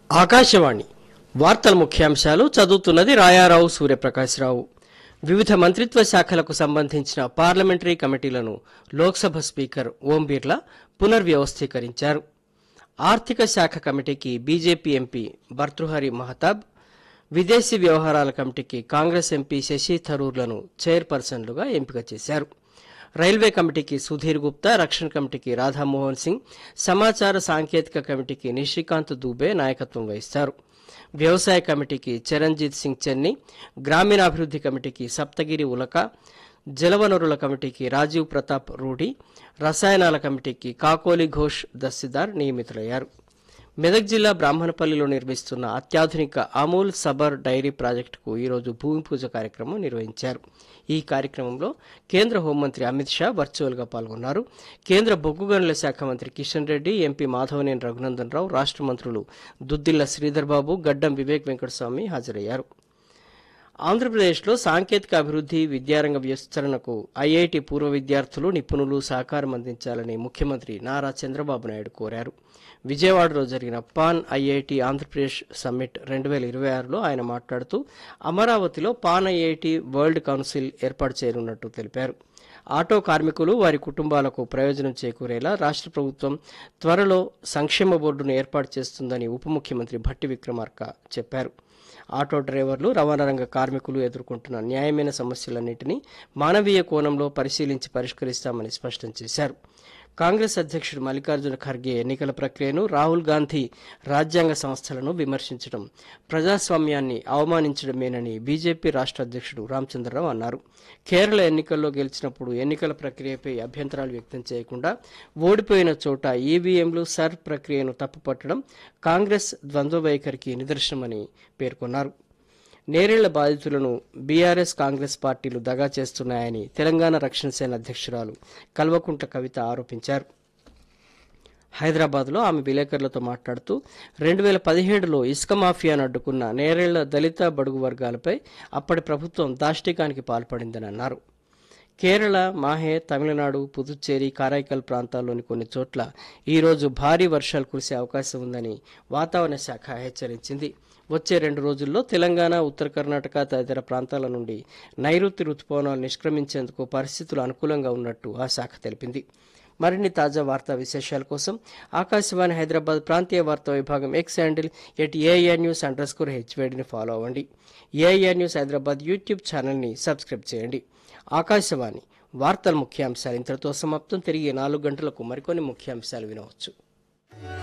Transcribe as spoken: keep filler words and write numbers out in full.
ఆకాశవాణి వార్తల ముఖ్యాంశాలు చదువుతున్నది రాయారావు సూర్యప్రకాశ్రావు. వివిధ మంత్రిత్వ శాఖలకు సంబంధించిన పార్లమెంటరీ కమిటీలను లోక్సభ స్పీకర్ ఓం బిర్లా పునర్వ్యవస్థీకరించారు. ఆర్థిక శాఖ కమిటీకి బీజేపీ ఎంపీ భర్తృహరి మహతాబ్, విదేశీ వ్యవహారాల కమిటీకి కాంగ్రెస్ ఎంపీ శశి థరూర్లను చైర్పర్సన్లుగా ఎంపిక చేశారు. రైల్వే కమిటీకి సుధీర్ గుప్తా, రక్షణ కమిటీకి రాధామోహన్ సింగ్, సమాచార సాంకేతిక కమిటీకి నిషికాంత్ దూబే నాయకత్వం వహిస్తారు. వ్యవసాయ కమిటీకి చరణ్జీత్ సింగ్ చెన్ని, గ్రామీణాభివృద్ధి కమిటీకి సప్తగిరి ఉలక, జలవనరుల కమిటీకి రాజీవ్ ప్రతాప్ రూఢి, రసాయనాల కమిటీకి కాకోలి ఘోష్ దస్తిదార్ నియమితులయ్యారు. మెదక్ జిల్లా బ్రాహ్మణపల్లిలో నిర్మిస్తున్న అత్యాధునిక అమూల్ సబర్ డైరీ ప్రాజెక్టుకు ఈరోజు భూమి పూజ కార్యక్రమం నిర్వహించారు. ఈ కార్యక్రమంలో కేంద్ర హోంమంత్రి అమిత్ షా వర్చువల్గా పాల్గొన్నారు. కేంద్ర బొగ్గు గనుల శాఖ మంత్రి కిషన్ రెడ్డి, ఎంపీ మాధవనేని రఘునందన్ రావు, రాష్ట్ర మంత్రులు దుద్దిల్ల శ్రీధర్ బాబు, గడ్డం వివేక్ వెంకటస్వామి హాజరయ్యారు. ఆంధ్రప్రదేశ్లో సాంకేతిక అభివృద్ధి, విద్యారంగ విస్తరణకు ఐఐటి పూర్వ విద్యార్థులు, నిపుణులు సహకారం అందించాలని ముఖ్యమంత్రి నారా చంద్రబాబు నాయుడు కోరారు. విజయవాడలో జరిగిన పాన్ ఐఐటి ఆంధ్రప్రదేశ్ సమ్మిట్ రెండు వేల ఇరవై ఆరులో ఆయన మాట్లాడుతూ అమరావతిలో పాన్ ఐఐటి వరల్డ్ కౌన్సిల్ ఏర్పాటు చేయనున్నట్టు తెలిపారు. ఆటో కార్మికులు, వారి కుటుంబాలకు ప్రయోజనం చేకూరేలా రాష్ట్ర ప్రభుత్వం త్వరలో సంక్షేమ బోర్డును ఏర్పాటు చేస్తుందని ఉప ముఖ్యమంత్రి భట్టి విక్రమార్క చెప్పారు. ఆటో డ్రైవర్లు, రవాణా రంగ కార్మికులు ఎదుర్కొంటున్న న్యాయమైన సమస్యలన్నింటినీ మానవీయ కోణంలో పరిశీలించి పరిష్కరిస్తామని స్పష్టం చేశారు. కాంగ్రెస్ అధ్యక్షుడు మల్లికార్జున ఖర్గే ఎన్నికల ప్రక్రియను, రాహుల్ గాంధీ రాజ్యాంగ సంస్థలను విమర్శించడం ప్రజాస్వామ్యాన్ని అవమానించడమేనని బీజేపీ రాష్ట్ర అధ్యక్షుడు రామచంద్రరావు అన్నారు. కేరళ ఎన్నికల్లో గెలిచినప్పుడు ఎన్నికల ప్రక్రియపై అభ్యంతరాలు వ్యక్తం చేయకుండా ఓడిపోయిన చోట ఈవీఎంలు, సర్ ప్రక్రియను తప్పుపట్టడం కాంగ్రెస్ ద్వంద్వ వైఖరికి నిదర్శనమని పేర్కొన్నారు. నేరేళ్ల బాధితులను బీఆర్ఎస్, కాంగ్రెస్ పార్టీలు దగా చేస్తున్నాయని తెలంగాణ రక్షణ సేన అధ్యక్షురాలు కల్వకుంట్ల కవిత ఆరోపించారు. హైదరాబాద్లో ఆమె విలేకరులతో మాట్లాడుతూ రెండు వేల పదిహేడులో ఇసుక మాఫియాను అడ్డుకున్న నేరేళ్ల దళిత బడుగు వర్గాలపై అప్పటి ప్రభుత్వం దాష్టికానికి పాల్పడిందని అన్నారు. కేరళ, మాహే, తమిళనాడు, పుదుచ్చేరి, కారైకల్ ప్రాంతాల్లోని కొన్ని చోట్ల ఈరోజు భారీ వర్షాలు కురిసే అవకాశం ఉందని వాతావరణ శాఖ హెచ్చరించింది. వచ్చే రెండు రోజుల్లో తెలంగాణ, ఉత్తర కర్ణాటక తదితర ప్రాంతాల నుండి నైరుతి రుతుపవనాలు నిష్క్రమించేందుకు పరిస్థితులు అనుకూలంగా ఉన్నట్టు ఆ శాఖ తెలిపింది. మరిన్ని తాజా వార్తా విశేషాల కోసం ఆకాశవాణి హైదరాబాద్ ప్రాంతీయ వార్తా విభాగం X handle at AIR news under score హెచ్వేడిని follow అవ్వండి. ఏఐఆర్ న్యూస్ హైదరాబాద్ యూట్యూబ్ ఛానల్ని సబ్స్క్రైబ్ చేయండి. ఆకాశవాణి వార్తల ముఖ్యాంశాలు ఇంతటితో సమాప్తం. తిరిగి నాలుగు గంటలకు మరికొన్ని ముఖ్యాంశాలు వినవచ్చు.